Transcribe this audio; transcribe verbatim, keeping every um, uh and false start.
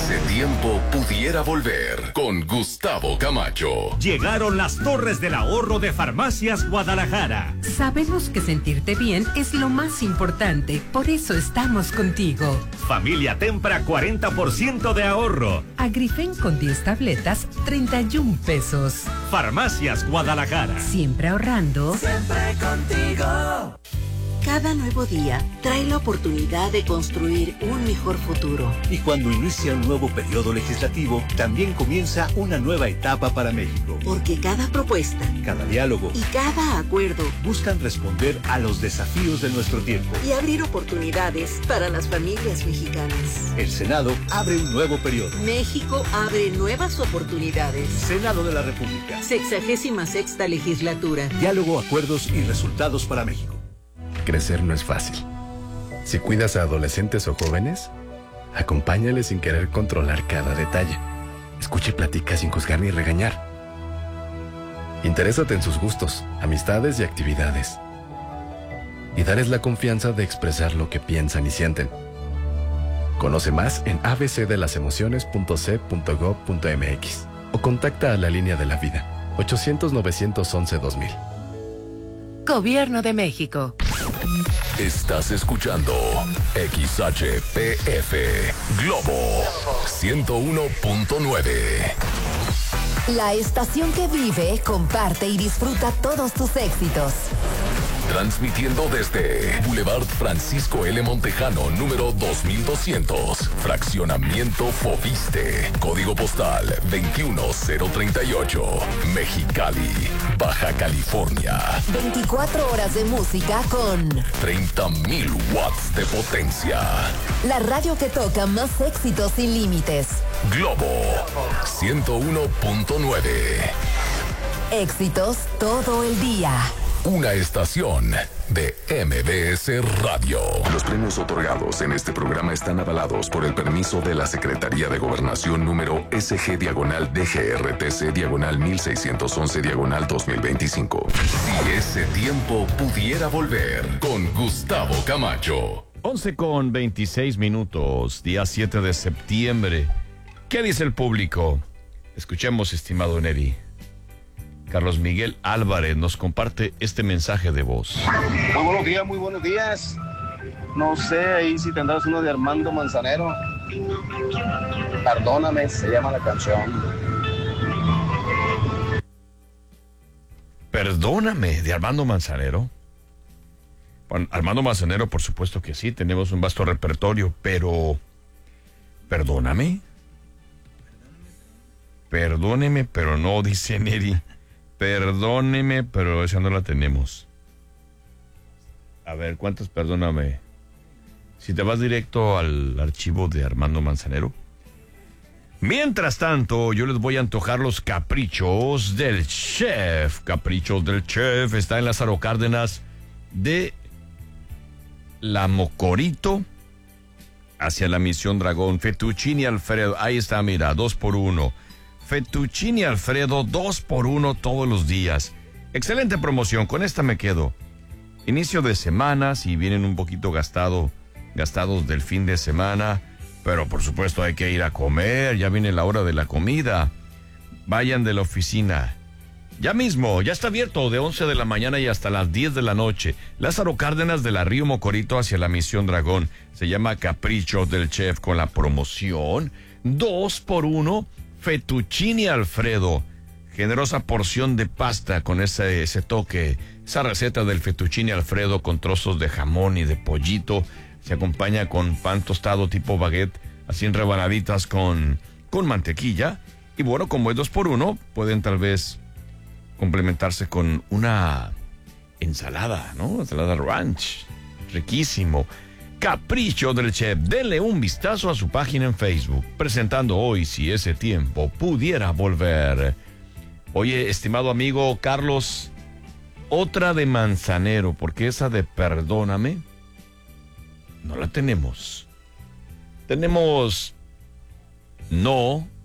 ese tiempo pudiera volver, con Gustavo Camacho. Llegaron las Torres del Ahorro de Farmacias Guadalajara. Sabemos que sentirte bien es lo más importante, por eso estamos contigo. Familia Tempra, cuarenta por ciento de ahorro. Agrifen con diez tabletas, treinta y un pesos. Farmacias Guadalajara. Siempre ahorrando. Siempre contigo. Cada nuevo día trae la oportunidad de construir un mejor futuro. Y cuando inicia un nuevo periodo legislativo, también comienza una nueva etapa para México. Porque cada propuesta, cada diálogo y cada acuerdo buscan responder a los desafíos de nuestro tiempo y abrir oportunidades para las familias mexicanas. El Senado abre un nuevo periodo. México abre nuevas oportunidades. Senado de la República. Sexagésima sexta legislatura. Diálogo, acuerdos y resultados para México. Crecer no es fácil. Si cuidas a adolescentes o jóvenes, acompáñales sin querer controlar cada detalle. Escucha y platica sin juzgar ni regañar. Interésate en sus gustos, amistades y actividades. Y dales la confianza de expresar lo que piensan y sienten. Conoce más en a b c de las emociones punto c punto gob punto m x o contacta a la línea de la vida ochocientos, novecientos once, dos mil. Gobierno de México. Estás escuchando X H P F Globo ciento uno punto nueve. La estación que vive, comparte y disfruta todos tus éxitos. Transmitiendo desde Boulevard Francisco L. Montejano, número dos mil doscientos. Fraccionamiento Foviste. Código postal veintiuno cero treinta y ocho. Mexicali, Baja California. veinticuatro horas de música con treinta mil watts de potencia. La radio que toca más éxitos sin límites. Globo ciento uno punto nueve. Éxitos todo el día. Una estación de M B S Radio. Los premios otorgados en este programa están avalados por el permiso de la Secretaría de Gobernación número S G diagonal D G R T C diagonal mil seiscientos once diagonal dos mil veinticinco. Si ese tiempo pudiera volver, con Gustavo Camacho. once con veintiséis minutos, día siete de septiembre. ¿Qué dice el público? Escuchemos, estimado Neri. Carlos Miguel Álvarez nos comparte este mensaje de voz. Muy buenos días, muy buenos días. No sé ahí si tendrás uno de Armando Manzanero. Perdóname, se llama la canción. Perdóname, de Armando Manzanero. Bueno, Armando Manzanero, por supuesto que sí, tenemos un vasto repertorio, pero... ¿Perdóname? Perdóneme, pero no, dice Neri. Perdóneme, pero esa no la tenemos. A ver, ¿cuántas perdóname? Si te vas directo al archivo de Armando Manzanero. Mientras tanto, yo les voy a antojar los caprichos del chef. Caprichos del chef está en Lázaro Cárdenas de La Mocorito hacia la Misión Dragón. Fettuccine Alfredo, ahí está, mira, dos por uno. Fettuccine Alfredo, dos por uno todos los días. Excelente promoción, con esta me quedo. Inicio de semana, si vienen un poquito gastado, gastados del fin de semana, pero por supuesto hay que ir a comer, ya viene la hora de la comida. Vayan de la oficina. Ya mismo, ya está abierto de once de la mañana y hasta las diez de la noche. Lázaro Cárdenas de la Río Mocorito hacia la Misión Dragón. Se llama Capricho del Chef con la promoción dos por uno. Fettuccine Alfredo, generosa porción de pasta con ese, ese toque, esa receta del fettuccine Alfredo con trozos de jamón y de pollito, se acompaña con pan tostado tipo baguette, así en rebanaditas con, con mantequilla, y bueno, como es dos por uno, pueden tal vez complementarse con una ensalada, ¿no? Ensalada ranch, riquísimo. Capricho del Chef. Denle un vistazo a su página en Facebook, presentando hoy Si ese tiempo pudiera volver. Oye, estimado amigo Carlos, otra de Manzanero, porque esa de Perdóname no la tenemos. Tenemos No